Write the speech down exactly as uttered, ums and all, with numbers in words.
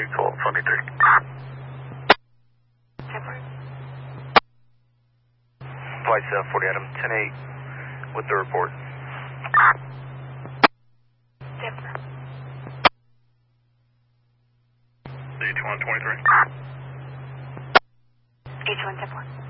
twelve twenty-three. Temper. Flight seven forty Adam, ten eight with the report. Temper. H one twenty-three. H one, Temper.